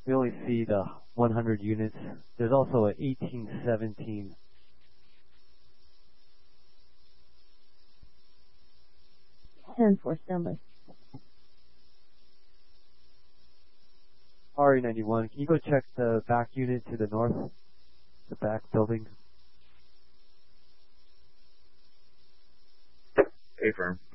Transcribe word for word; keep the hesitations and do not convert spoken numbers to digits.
We only see the one hundred units. There's also an eighteen seventeen. ten four standby. R E ninety-one, can you go check the back unit to the north? The back building? A firm.